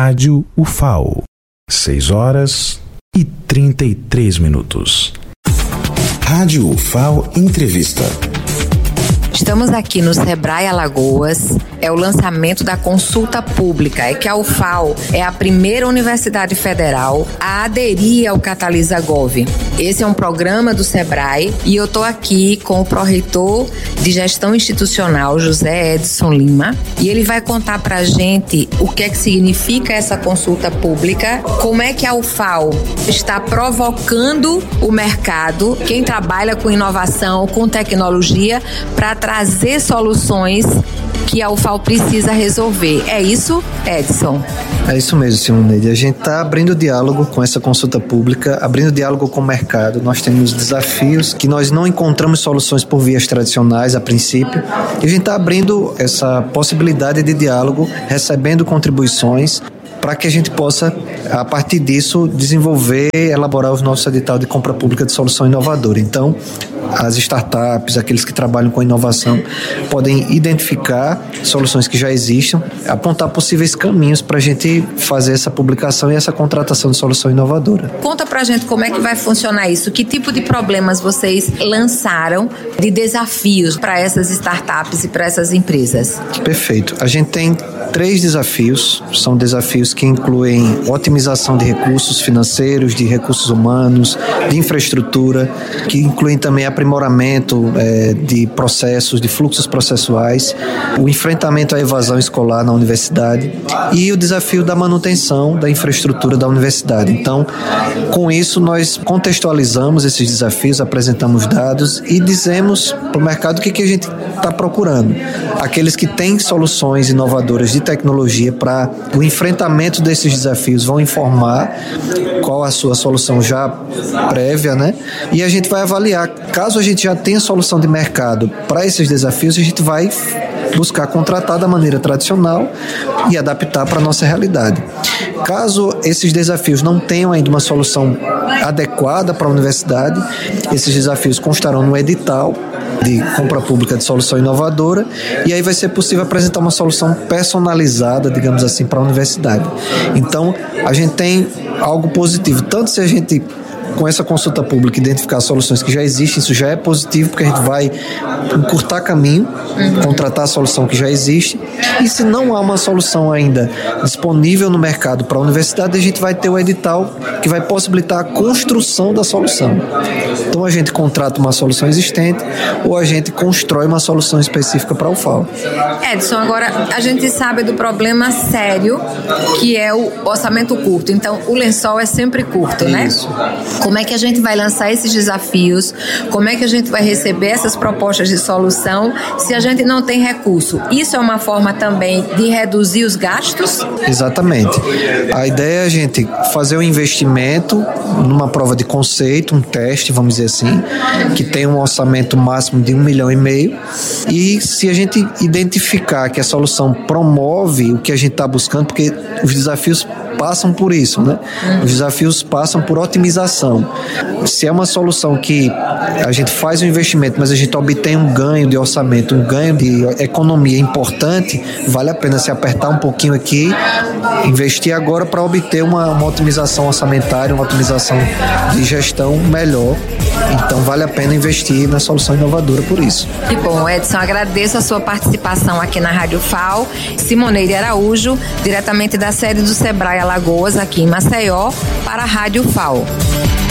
Rádio UFAO. 6h33. Rádio UFAO Entrevista. Estamos aqui no Sebrae Alagoas, é o lançamento da consulta pública, é que a UFAO é a primeira universidade federal a aderir ao Catalisa Gov. Esse é um programa do Sebrae e eu estou aqui com o pró-reitor de Gestão Institucional, José Edson Lima, e ele vai contar pra gente o que é que significa essa consulta pública, como é que a UFAO está provocando o mercado, quem trabalha com inovação, com tecnologia, para trazer soluções que a UFAO precisa resolver. É isso, Edson? É isso mesmo, Simoneide. A gente está abrindo diálogo com essa consulta pública, abrindo diálogo com o mercado. Nós temos desafios que nós não encontramos soluções por vias tradicionais a princípio. E a gente está abrindo essa possibilidade de diálogo, recebendo contribuições, para que a gente possa, a partir disso, desenvolver e elaborar os nossos editais de compra pública de solução inovadora. Então, as startups, aqueles que trabalham com inovação, podem identificar soluções que já existam, apontar possíveis caminhos para a gente fazer essa publicação e essa contratação de solução inovadora. Conta pra gente como é que vai funcionar isso, que tipo de problemas vocês lançaram, de desafios para essas startups e para essas empresas? Perfeito. A gente tem 3 desafios, são desafios que incluem otimização de recursos financeiros, de recursos humanos, de infraestrutura, que incluem também aprimoramento de processos, de fluxos processuais, o enfrentamento à evasão escolar na universidade e o desafio da manutenção da infraestrutura da universidade. Então, com isso, nós contextualizamos esses desafios, apresentamos dados e dizemos para o mercado o que a gente está procurando. Aqueles que têm soluções inovadoras de tecnologia para o enfrentamento desses desafios vão informar qual a sua solução já prévia, né? E a gente vai avaliar. Caso a gente já tenha solução de mercado para esses desafios, a gente vai buscar contratar da maneira tradicional e adaptar para a nossa realidade. Caso esses desafios não tenham ainda uma solução adequada para a universidade, esses desafios constarão no edital de compra pública de solução inovadora e aí vai ser possível apresentar uma solução personalizada, digamos assim, para a universidade. Então, a gente tem algo positivo, tanto se a gente com essa consulta pública identificar soluções que já existem, isso já é positivo, porque a gente vai encurtar caminho, contratar a solução que já existe, e se não há uma solução ainda disponível no mercado para a universidade, a gente vai ter o edital que vai possibilitar a construção da solução. Então a gente contrata uma solução existente ou a gente constrói uma solução específica para a UFAO. Edson, agora a gente sabe do problema sério que é o orçamento curto, então o lençol é sempre curto, né? Isso. Como é que a gente vai lançar esses desafios? Como é que a gente vai receber essas propostas de solução se a gente não tem recurso? Isso é uma forma também de reduzir os gastos? Exatamente. A ideia é a gente fazer um investimento numa prova de conceito, um teste, vamos dizer assim, que tem um orçamento máximo de 1,5 milhão. E se a gente identificar que a solução promove o que a gente está buscando, porque os desafios passam por isso, né? Os desafios passam por otimização. Se é uma solução que a gente faz um investimento, mas a gente obtém um ganho de orçamento, um ganho de economia importante, vale a pena se apertar um pouquinho aqui, investir agora para obter uma otimização orçamentária, uma otimização de gestão melhor. Então vale a pena investir na solução inovadora por isso. Que bom, Edson, agradeço a sua participação aqui na Rádio UFAO. Simoneide Araújo, diretamente da sede do Sebrae Alagoas, aqui em Maceió, para a Rádio UFAO.